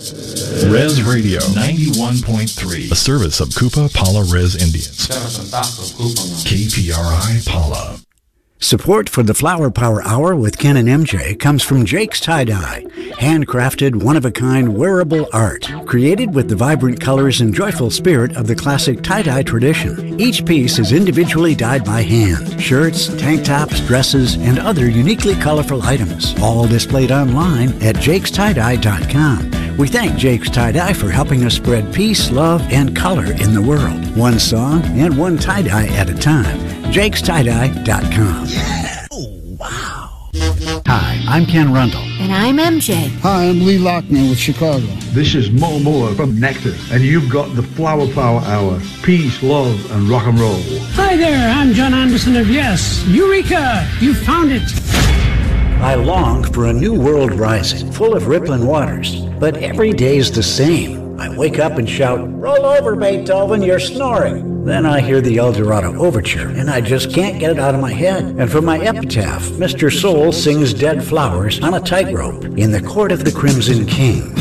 Res Radio 91.3, a service of Kupa Pala Res Indians. KPRI Pala. Support for the Flower Power Hour with Ken and MJ comes from Jake's Tie-Dye, handcrafted, one-of-a-kind wearable art, created with the vibrant colors and joyful spirit of the classic tie-dye tradition. Each piece is individually dyed by hand. Shirts, tank tops, dresses, and other uniquely colorful items, all displayed online at jakestie-dye.com. We thank Jake's Tie-Dye for helping us spread peace, love, and color in the world. One song and one tie-dye at a time. jakestie-dye.com. Yeah! Oh, wow. Hi, I'm Ken Rundle. And I'm MJ. Hi, I'm Lee Lochner with Chicago. This is Mo Muller from Nectar, and you've got the Flower Power Hour. Peace, love, and rock and roll. Hi there, I'm John Anderson of Yes. Eureka! You found it! I long for a new world rising, full of rippling waters, but every day's the same. I wake up and shout, "Roll over, Beethoven, you're snoring." Then I hear the El Dorado Overture, and I just can't get it out of my head. And for my epitaph, Mr. Soul sings Dead Flowers on a tightrope in the Court of the Crimson King.